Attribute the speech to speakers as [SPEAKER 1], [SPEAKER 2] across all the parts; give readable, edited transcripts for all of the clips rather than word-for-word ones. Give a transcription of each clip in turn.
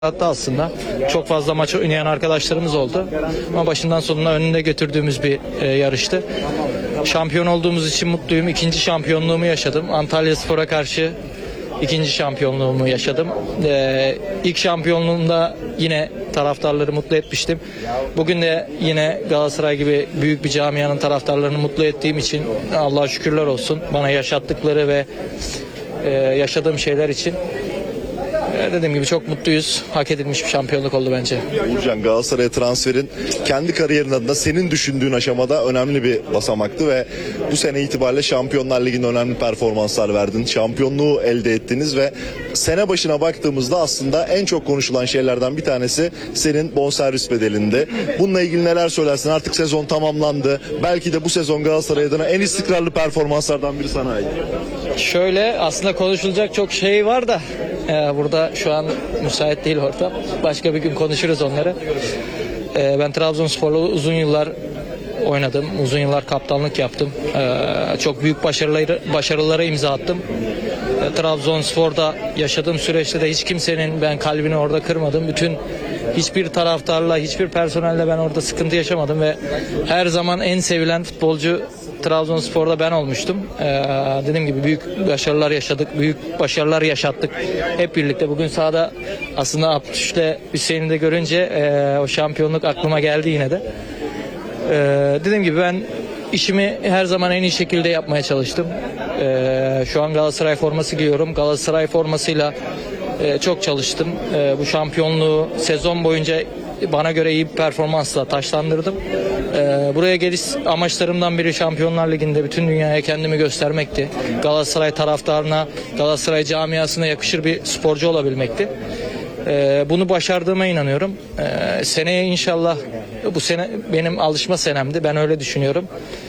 [SPEAKER 1] Hatta aslında çok fazla maç oynayan arkadaşlarımız oldu. Ama başından sonuna önünde götürdüğümüz bir yarıştı. Şampiyon olduğumuz için mutluyum. İkinci şampiyonluğumu yaşadım. Antalyaspor'a karşı ikinci şampiyonluğumu yaşadım. İlk şampiyonluğumda yine taraftarları mutlu etmiştim. Bugün de yine Galatasaray gibi büyük bir camianın taraftarlarını mutlu ettiğim için Allah'a şükürler olsun. Bana yaşattıkları ve yaşadığım şeyler için. Dediğim gibi çok mutluyuz. Hak edilmiş bir şampiyonluk oldu bence.
[SPEAKER 2] Uğurcan, Galatasaray'a transferin kendi kariyerin adına senin düşündüğün aşamada önemli bir basamaktı ve bu sene itibariyle Şampiyonlar Ligi'nde önemli performanslar verdin. Şampiyonluğu elde ettiniz ve sene başına baktığımızda aslında en çok konuşulan şeylerden bir tanesi senin bonservis bedelinde. Bununla ilgili neler söylersin? Artık sezon tamamlandı. Belki de bu sezon Galatasaray adına en istikrarlı performanslardan biri sana ait.
[SPEAKER 1] Şöyle, aslında konuşulacak çok şey var da burada şu an müsait değil ortam. Başka bir gün konuşuruz onları. Ben Trabzonspor'la uzun yıllar oynadım. Uzun yıllar kaptanlık yaptım. Çok büyük başarılara imza attım. Trabzonspor'da yaşadığım süreçte de hiç kimsenin ben kalbini orada kırmadım. Hiçbir taraftarla, hiçbir personelle ben orada sıkıntı yaşamadım ve her zaman en sevilen futbolcu Trabzonspor'da ben olmuştum. Dediğim gibi büyük başarılar yaşadık, büyük başarılar yaşattık hep birlikte. Bugün sahada aslında Abdüş'le Hüseyin'i de görünce o şampiyonluk aklıma geldi yine de. Dediğim gibi ben işimi her zaman en iyi şekilde yapmaya çalıştım. Şu an Galatasaray forması giyiyorum. Galatasaray formasıyla çok çalıştım. Bu şampiyonluğu sezon boyunca bana göre iyi bir performansla taşlandırdım. Buraya geliş amaçlarımdan biri Şampiyonlar Ligi'nde bütün dünyaya kendimi göstermekti. Galatasaray taraftarına, Galatasaray camiasına yakışır bir sporcu olabilmekti. Bunu başardığıma inanıyorum. Seneye inşallah, bu sene benim alışma senemdi. Ben öyle düşünüyorum.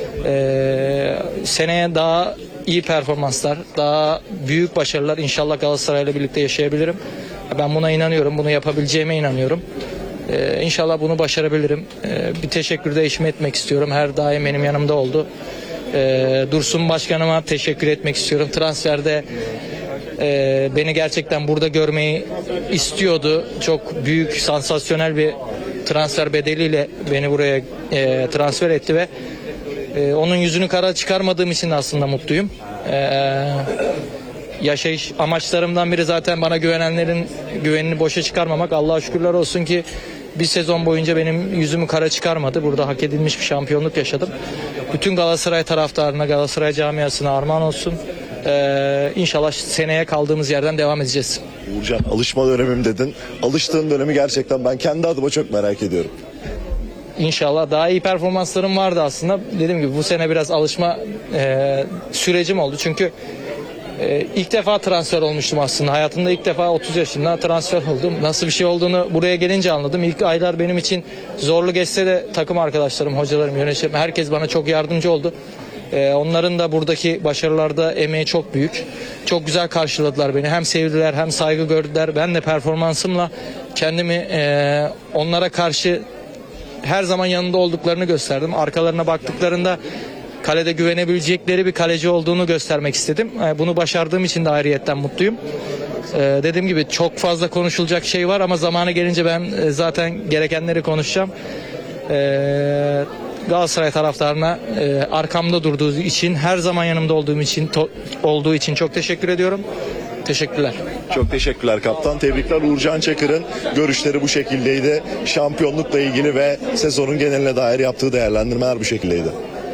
[SPEAKER 1] Seneye daha iyi performanslar, daha büyük başarılar inşallah Galatasaray'la birlikte yaşayabilirim. Ben buna inanıyorum, bunu yapabileceğime inanıyorum. İnşallah bunu başarabilirim. Bir teşekkür de eşime etmek istiyorum. Her daim benim yanımda oldu. Dursun Başkanıma teşekkür etmek istiyorum. Transferde beni gerçekten burada görmeyi istiyordu. Çok büyük, sansasyonel bir transfer bedeliyle beni buraya transfer etti ve onun yüzünü kara çıkarmadığım için aslında mutluyum. Yaşayış amaçlarımdan biri zaten bana güvenenlerin güvenini boşa çıkarmamak. Allah'a şükürler olsun ki bir sezon boyunca benim yüzümü kara çıkarmadı. Burada hak edilmiş bir şampiyonluk yaşadım. Bütün Galatasaray taraftarına, Galatasaray camiasına armağan olsun. İnşallah seneye kaldığımız yerden devam edeceğiz.
[SPEAKER 2] Uğurcan, alışma dönemim dedin. Alıştığın dönemi gerçekten ben kendi adıma çok merak ediyorum.
[SPEAKER 1] İnşallah daha iyi performanslarım vardı aslında. Dediğim gibi bu sene biraz alışma sürecim oldu. Çünkü ilk defa transfer olmuştum aslında. Hayatımda ilk defa 30 yaşında transfer oldum. Nasıl bir şey olduğunu buraya gelince anladım. İlk aylar benim için zorlu geçse de takım arkadaşlarım, hocalarım, yöneticilerim, herkes bana çok yardımcı oldu. Onların da buradaki başarılarda emeği çok büyük. Çok güzel karşıladılar beni. Hem sevdiler hem saygı gördüler. Ben de performansımla kendimi onlara karşı her zaman yanında olduklarını gösterdim. Arkalarına baktıklarında kalede güvenebilecekleri bir kaleci olduğunu göstermek istedim. Bunu başardığım için de ayrıyetten mutluyum. Dediğim gibi çok fazla konuşulacak şey var ama zamanı gelince ben zaten gerekenleri konuşacağım. Galatasaray taraftarına arkamda durduğu için, her zaman yanımda olduğu için çok teşekkür ediyorum. Teşekkürler.
[SPEAKER 2] Çok teşekkürler kaptan. Tebrikler. Uğurcan Çakır'ın görüşleri bu şekildeydi. Şampiyonlukla ilgili ve sezonun geneline dair yaptığı değerlendirmeler bu şekildeydi.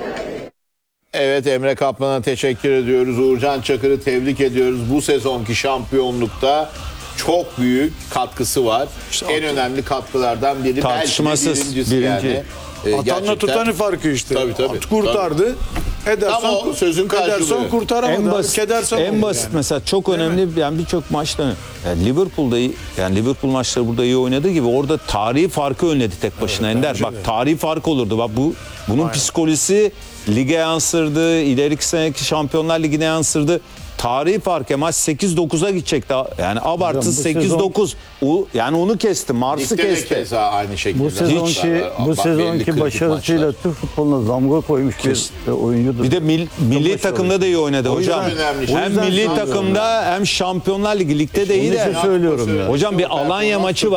[SPEAKER 3] Evet, Emre Kaplan'a teşekkür ediyoruz. Uğurcan Çakır'ı tebrik ediyoruz. Bu sezonki şampiyonlukta çok büyük katkısı var. En önemli katkılardan biri.
[SPEAKER 4] Tartışmasız
[SPEAKER 3] birinci. Yani.
[SPEAKER 5] Atanla tutanı farkı işte.
[SPEAKER 3] Tabii.
[SPEAKER 5] Kurtardı.
[SPEAKER 3] Ederson, sözün
[SPEAKER 5] Ederson kurtaramadı.
[SPEAKER 4] En basit mesela çok önemli, yani birçok maçta yani Liverpool maçları burada iyi oynadığı gibi orada tarihi farkı önledi tek başına Ender. Bak, tarihi fark olurdu. Bak, bunun psikolojisi lige yansırdı, ileriki seneki Şampiyonlar Ligi'ne yansırdı. tarihi fark maç 8-9'a gidecekti. Yani abartısız 8-9. Yani onu kesti. Mars'ı
[SPEAKER 3] Ligde de
[SPEAKER 4] kesti.
[SPEAKER 3] keza aynı şekilde.
[SPEAKER 6] Bu sezonki başarısıyla Türk futboluna damga koymuş bir oyuncudur.
[SPEAKER 4] Bir de milli takımda da iyi oynadı hocam.
[SPEAKER 3] önemli.
[SPEAKER 4] Hem milli takımda hem Şampiyonlar Ligi ligde de iyi
[SPEAKER 6] Onun
[SPEAKER 4] de.
[SPEAKER 6] için söylüyorum ya.
[SPEAKER 4] Hocam bir Alanya maçı var.